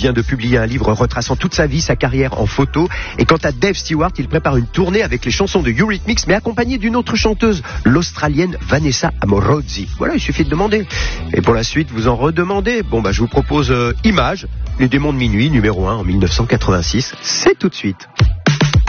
vient de publier un livre retraçant toute sa vie, sa carrière en photo. Et quant à Dave Stewart, il prépare une tournée avec les chansons de Eurythmics, mais accompagné d'une autre chanteuse, l'Australienne Vanessa Amorosi. Voilà, il suffit de demander. Et pour la suite, vous en redemandez. Bon, je vous propose Images, Les démons de minuit, numéro 1 en 1986. C'est tout de suite.